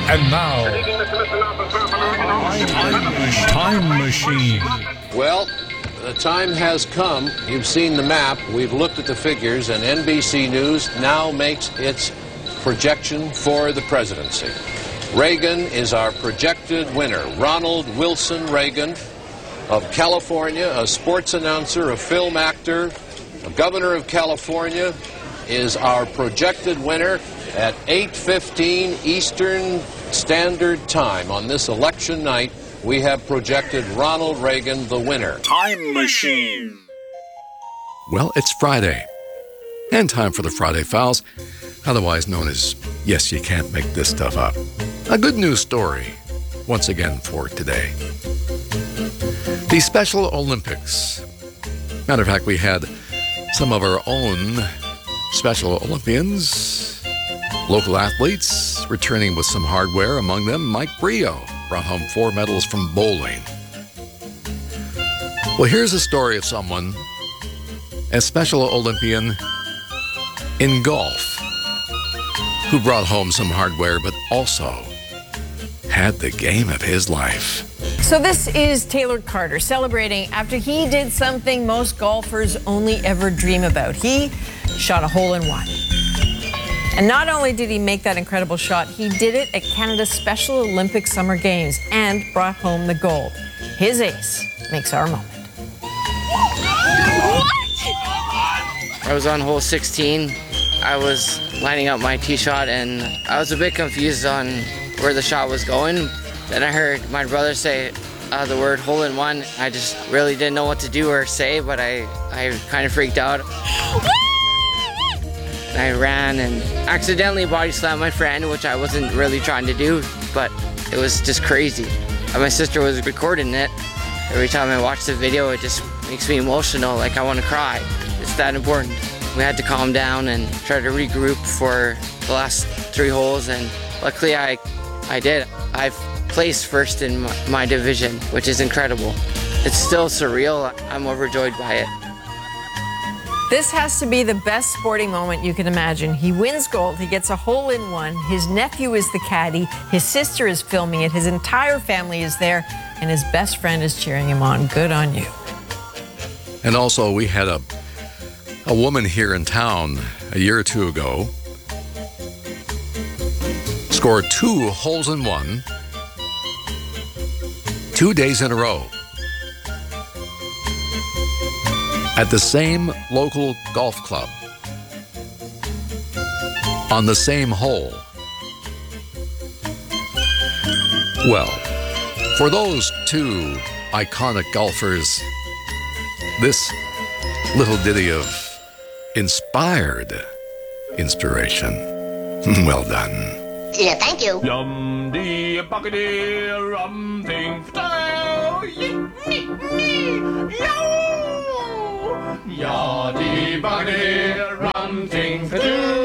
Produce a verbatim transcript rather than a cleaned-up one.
And now, Time Machine. Well, the time has come. You've seen the map. We've looked at the figures, and N B C News now makes its projection for the presidency. Reagan is our projected winner. Ronald Wilson Reagan of California, a sports announcer, a film actor, a governor of California, is our projected winner at eight fifteen Eastern Standard Time. On this election night, we have projected Ronald Reagan the winner. Time Machine. Well, it's Friday, and time for the Friday Files, otherwise known as Yes, You Can't Make This Stuff Up. A good news story, once again, for today. The Special Olympics. Matter of fact, we had some of our own Special Olympians, local athletes, returning with some hardware. Among them, Mike Brio brought home four medals from bowling. Well, here's a story of someone, a Special Olympian in golf, who brought home some hardware, but also had the game of his life. So this is Taylor Carter celebrating after he did something most golfers only ever dream about. He shot a hole-in-one. And not only did he make that incredible shot, he did it at Canada's Special Olympic Summer Games and brought home the gold. His ace makes our moment. I was on hole sixteen. I was lining up my tee shot, and I was a bit confused on where the shot was going. Then I heard my brother say uh, the word hole in one. I just really didn't know what to do or say, but I, I kind of freaked out. I ran and accidentally body slammed my friend, which I wasn't really trying to do, but it was just crazy. And my sister was recording it. Every time I watch the video, it just makes me emotional, like I want to cry. It's that important. We had to calm down and try to regroup for the last three holes, and luckily I, I did. I've placed first in my, my division, which is incredible. It's still surreal. I'm overjoyed by it. This has to be the best sporting moment you can imagine. He wins gold, he gets a hole-in-one, his nephew is the caddy, his sister is filming it, his entire family is there, and his best friend is cheering him on. Good on you. And also, we had a, a woman here in town a year or two ago scored two holes in one, two days in a row, at the same local golf club, on the same hole. Well, for those two iconic golfers, this little ditty of inspired inspiration. Well done. Yeah, thank you. Yum dee buckety rum thing yo. Ya dee buckety rum thing